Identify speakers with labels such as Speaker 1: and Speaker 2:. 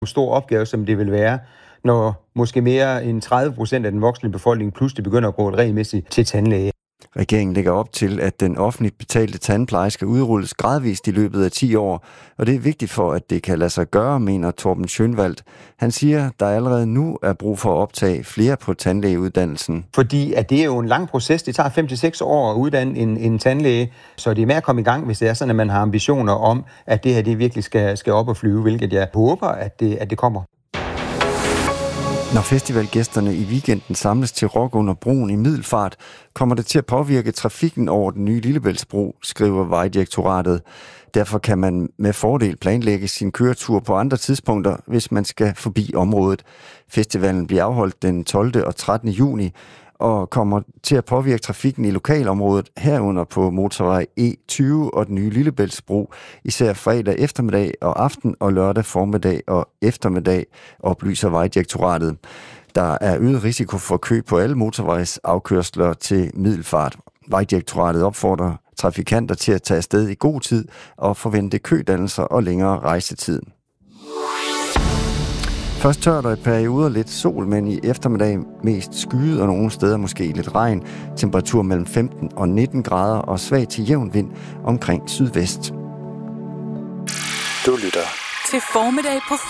Speaker 1: stor opgave, som det vil være, når måske mere end 30% af den voksne befolkning pludselig begynder at gå regelmæssigt til tandlæge.
Speaker 2: Regeringen lægger op til, at den offentligt betalte tandpleje skal udrulles gradvist i løbet af 10 år, og det er vigtigt for, at det kan lade sig gøre, mener Torben Schönwald. Han siger, at der allerede nu er brug for at optage flere på tandlægeuddannelsen.
Speaker 1: Fordi at det er jo en lang proces. Det tager 5-6 år at uddanne en tandlæge, så det er med at komme i gang, hvis det er sådan, at man har ambitioner om, at det her det virkelig skal op og flyve, hvilket jeg håber, at det kommer.
Speaker 2: Når festivalgæsterne i weekenden samles til rock under broen i Middelfart, kommer det til at påvirke trafikken over den nye Lillebæltsbro, skriver Vejdirektoratet. Derfor kan man med fordel planlægge sin køretur på andre tidspunkter, hvis man skal forbi området. Festivalen bliver afholdt den 12. og 13. juni og kommer til at påvirke trafikken i lokalområdet herunder på motorvej E20 og den nye Lillebæltsbro, især fredag eftermiddag og aften og lørdag formiddag og eftermiddag, oplyser Vejdirektoratet. Der er øget risiko for kø på alle motorvejsafkørsler til Middelfart. Vejdirektoratet opfordrer trafikanter til at tage afsted i god tid og forvente kødannelser og længere rejsetid. Først tørt og i perioder lidt sol, men i eftermiddag mest skyet og nogle steder måske lidt regn. Temperatur mellem 15 og 19 grader og svag til jævn vind omkring sydvest.
Speaker 3: Du lytter
Speaker 4: til Formiddag på